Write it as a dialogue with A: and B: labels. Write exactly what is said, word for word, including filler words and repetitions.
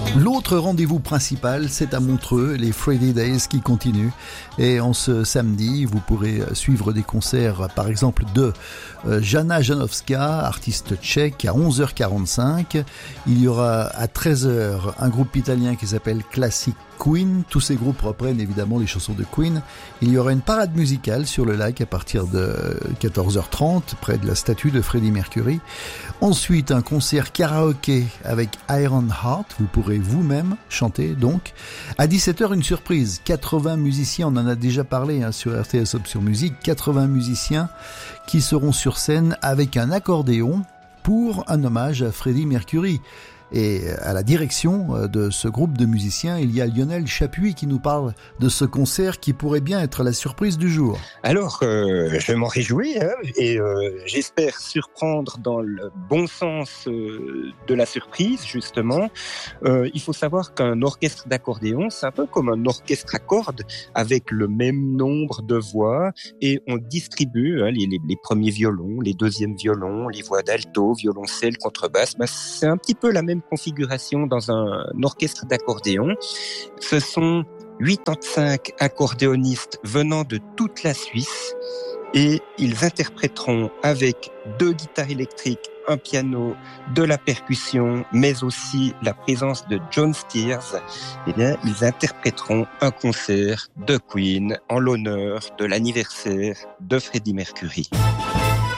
A: L'autre rendez-vous principal, c'est à Montreux, les Friday Days qui continuent. Et en ce samedi, vous pourrez suivre des concerts, par exemple, de Jana Janowska, artiste tchèque, à onze heures quarante-cinq. Il y aura à treize heures un groupe italien qui s'appelle Classic Queen. Tous ces groupes reprennent évidemment les chansons de Queen. Il y aura une parade musicale sur le lac à partir de quatorze heures trente, près de la statue de Freddie Mercury. Ensuite, un concert karaoké avec Iron Heart. Vous pourrez vous-même chanter donc. À dix-sept heures, une surprise. quatre-vingts musiciens, on en a déjà parlé hein, sur R T S Option Musique. quatre-vingts musiciens qui seront sur scène avec un accordéon pour un hommage à Freddie Mercury. Et à la direction de ce groupe de musiciens, il y a Lionel Chapuis qui nous parle de ce concert qui pourrait bien être la surprise du jour.
B: Alors, euh, je m'en réjouis hein, et euh, j'espère surprendre dans le bon sens euh, de la surprise, justement. Euh, il faut savoir qu'un orchestre d'accordéon, c'est un peu comme un orchestre à cordes avec le même nombre de voix et on distribue hein, les, les, les premiers violons, les deuxièmes violons, les voix d'alto, violoncelle, contrebasse. Ben, c'est un petit peu la même configuration dans un orchestre d'accordéon. Ce sont quatre-vingt-cinq accordéonistes venant de toute la Suisse et ils interpréteront avec deux guitares électriques, un piano, de la percussion, mais aussi la présence de John Steers. Eh bien, ils interpréteront un concert de Queen en l'honneur de l'anniversaire de Freddie Mercury.